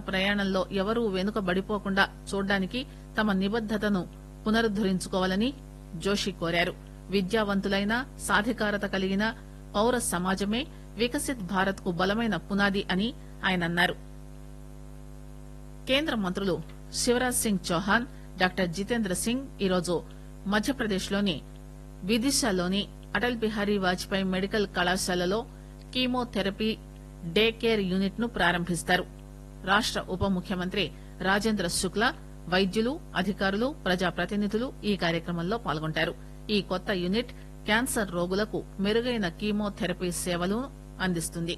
ప్రయాణంలో ఎవరూ వెనుకబడిపోకుండా చూడ్డానికి తమ నిబద్దతను పునరుద్దరించుకోవాలని జోషి కోరారు. విద్యావంతులైన సాధికారత కలిగిన పౌర సమాజమే వికసిత్ భారత్ కు బలమైన పునాది అని ఆయన అన్నారు. కేంద్ర మంత్రులు శివరాజ్ సింగ్ చౌహాన్, డాక్టర్ జితేంద్ర సింగ్ ఈరోజు మధ్యప్రదేశ్ లోని విదిశాలోని అటల్ బిహారీ వాజ్పేయి మెడికల్ కళాశాలలో కీమోథెరపీ డే కేర్ యూనిట్ ను ప్రారంభిస్తారు. రాష్ట ఉప ముఖ్యమంత్రి రాజేంద్ర శుక్లా, వైద్యులు, అధికారులు, ప్రజాప్రతినిధులు ఈ కార్యక్రమంలో పాల్గొంటారు. ఈ కొత్త యూనిట్ క్యాన్సర్ రోగులకు మెరుగైన కీమోథెరపీ సేవలను అందిస్తుంది.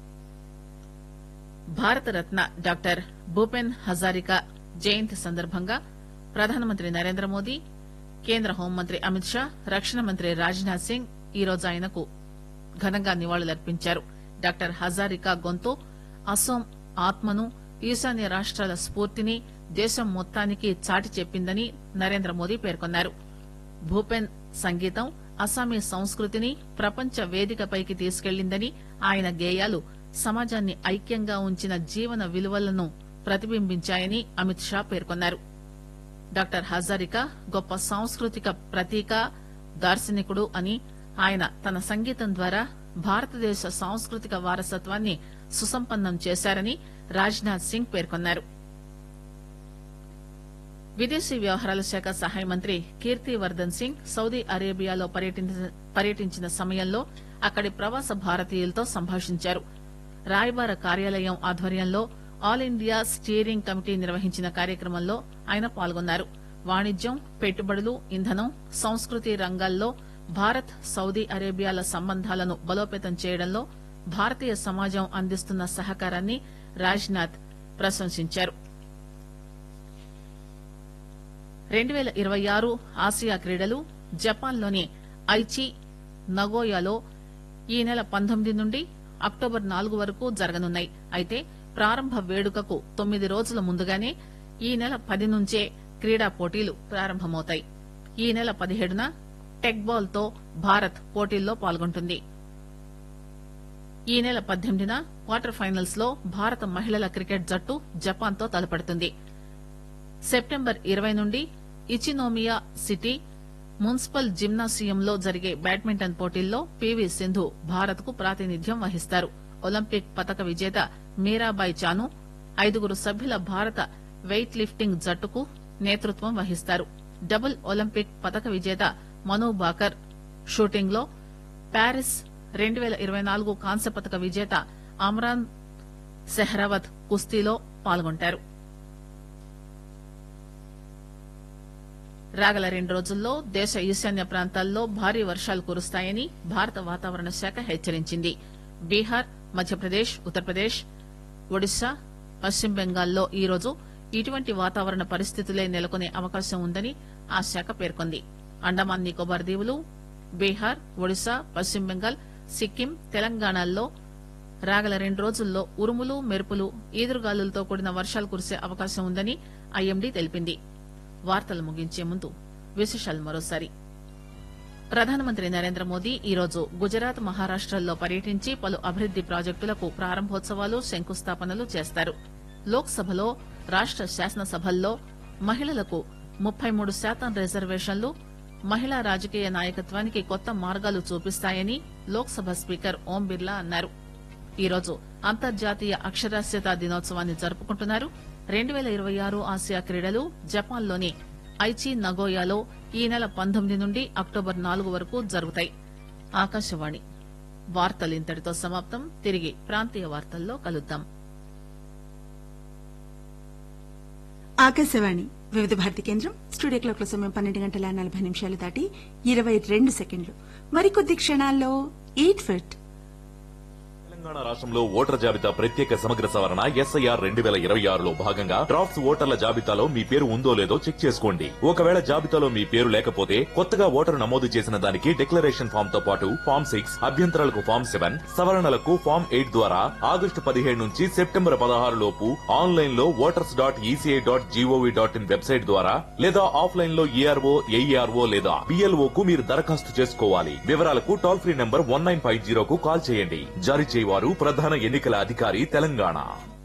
భారతరత్న డాక్టర్ భూపెన్ హజారికా జయంతి సందర్భంగా ప్రధానమంత్రి నరేంద్రమోదీ, కేంద్ర హోంమంత్రి అమిత్ షా, రక్షణ మంత్రి రాజ్నాథ్ సింగ్ ఈరోజు ఆయనకు ఘనంగా నివాళులర్పించారు. డాక్టర్ హజారికా గొంతు అసోం ఆత్మను, ఈశాన్య రాష్ట్రాల స్ఫూర్తిని దేశం మొత్తానికి చాటి చెప్పిందని నరేంద్రమోదీ పేర్కొన్నారు. భూపెన్ సంగీతం అస్సామీ సంస్కృతిని ప్రపంచ వేదికపైకి తీసుకెళ్లిందని, ఆయన గేయాలు సమాజాన్ని ఐక్యంగా ఉంచిన జీవన విలువలను ప్రతిబింబించాయని అమిత్ షా పేర్కొన్నారు. డాక్టర్ హజారికా గొప్ప సాంస్కృతిక ప్రతీక, దార్శనికుడు అని ఆయన తన సంగీతం ద్వారా భారతదేశ సాంస్కృతిక వారసత్వాన్ని సుసంపన్నం చేశారని రాజ్నాథ్ సింగ్ పేర్కొన్నారు. విదేశీ వ్యవహారాల శాఖ సహాయ మంత్రి కీర్తివర్దన్ సింగ్ సౌదీ అరేబియాలో పర్యటించిన సమయంలో అక్కడి ప్రవాస భారతీయులతో సంభాషించారు. రాయబార కార్యాలయం ఆధ్వర్యంలో ఆల్ ఇండియా స్టీరింగ్ కమిటీ నిర్వహించిన కార్యక్రమంలో ఆయన పాల్గొన్నారు. వాణిజ్యం, పెట్టుబడులు, ఇంధనం, సంస్కృతి రంగాల్లో భారత్ సౌదీ అరేబియాల సంబంధాలను బలోపేతం చేయడంలో భారతీయ సమాజం అందిస్తున్న సహకారాన్ని రాజ్నాథ్ ప్రశంసించారు. 2026 ఆసియా క్రీడలు జపాన్లోని ఐచి నగోయాలో ఈ నెల 19 నుండి అక్టోబర్ 4 వరకు జరగనున్నాయి. అయితే ప్రారంభ వేడుకకు 9 రోజుల ముందుగానే ఈ నెల 10 నుంచే క్రీడా పోటీలు ప్రారంభమవుతాయి. ఈ నెల 17న టెక్ బాల్ తో భారత్ పోటీల్లో పాల్గొంటుంది. ఈ నెల 18న క్వార్టర్ ఫైనల్స్ లో భారత మహిళల క్రికెట్ జట్టు జపాన్ తో తలపడుతుంది. సెప్టెంబర్ 20 నుండి ఇచినోమియా సిటీ మున్సిపల్ జిమ్నాసియంలో జరిగే బ్యాడ్మింటన్ పోటీల్లో పీవీ సింధు భారత్ కు ప్రాతినిధ్యం వహిస్తారు. ఒలింపిక్ పతక విజేత మీరాబాయి చాను 5 సభ్యుల భారత వెయిట్ లిఫ్టింగ్ జట్టుకు నేతృత్వం వహిస్తారు. డబుల్ ఒలింపిక్ పతక విజేత మను బాకర్ షూటింగ్ లో, ప్యారిస్ 2024 కాంస్య పతక విజేత అమ్రాన్ సెహ్రావత్ కుస్తీలో పాల్గొంటారు. రాగల 2 రోజుల్లో దేశ ఈశాన్య ప్రాంతాల్లో భారీ వర్షాలు కురుస్తాయని భారత వాతావరణ శాఖ హెచ్చరించింది. బీహార్, మధ్యప్రదేశ్, ఉత్తరప్రదేశ్, ఒడిశా, పశ్చిమ బెంగాల్లో ఈరోజు ఇటువంటి వాతావరణ పరిస్థితులే నెలకొనే అవకాశం ఉందని ఆ శాఖ పేర్కొంది. అండమాన్ నికోబార్ దీవులు, బీహార్, ఒడిశా, పశ్చిమ బెంగాల్, సిక్కిం, తెలంగాణల్లో రాగల 2 రోజుల్లో ఉరుములు, మెరుపులు, ఈదురుగాలులతో కూడిన వర్షాలు కురిసే అవకాశం ఉందని ఐఎండీ తెలిపింది. వార్తలు ముగించే ముందు విశేషాలు మరోసారి. ప్రధానమంత్రి నరేంద్ర మోదీ ఈరోజు గుజరాత్, మహారాష్టల్లో పర్యటించి పలు అభివృద్ది ప్రాజెక్టులకు ప్రారంభోత్సవాలు, శంకుస్థాపనలు చేస్తారు. లోక్ సభలో, రాష్ట శాసనసభల్లో మహిళలకు 33% రిజర్వేషన్లు మహిళా రాజకీయ నాయకత్వానికి కొత్త మార్గాలు చూపిస్తాయని లోక్ సభ స్పీకర్ ఓం బిర్లా అన్నారు. ఈరోజు అంతర్జాతీయ అక్షరాస్యతా దినోత్సవాన్ని జరుపుకుంటున్నారు. 2026 ఆసియా క్రీడలు జపాన్లోని ఐచి నగోయాలో ఈ నెల 19 నుండి అక్టోబర్ 4 వరకు జరుగుతాయి. ఆకాశవాణి వార్తలు ఇంతటితో సమాప్తం. తిరిగి ప్రాంతీయ వార్తల్లో కలుద్దాం. ఆకాశవాణి వివిధ భారతి కేంద్రం. స్టూడియో క్లాక్ లో సమయం 12:40 దాటి 22 సెకండ్లు. మరికొద్ది క్షణాల్లో ఈట్ ఫిట్. తెలంగాణ రాష్ట్రంలో ఓటర్ జాబితా ప్రత్యేక సమగ్ర సవరణ ఎస్ఐఆర్ 2026లో భాగంగా డ్రాఫ్ట్స్ ఓటర్ల జాబితాలో మీ పేరు ఉందో లేదో చెక్ చేసుకోండి. ఒకవేళ జాబితాలో మీ పేరు లేకపోతే కొత్తగా ఓటరు నమోదు చేసిన దానికి డిక్లరేషన్ ఫామ్ తో పాటు ఫామ్ 6, అభ్యంతరాలకు ఫామ్ 7, సవరణలకు ఫామ్ 8 ద్వారా ఆగస్టు 17 నుంచి సెప్టెంబర్ 16 లోపు ఆన్లైన్ లో voters.eca.gov.in వెబ్సైట్ ద్వారా లేదా ఆఫ్లైన్ లో ఈఆర్ఓ, ఏఈఆర్ఓ లేదా బిఎల్ఓ కు మీరు దరఖాస్తు చేసుకోవాలి. వివరాలకు టోల్ ఫ్రీ నంబర్ 1950 కు కాల్ చేయండి. జారీ చేయవారు ప్రధాన ఎన్నికల అధికారి తెలంగాణ.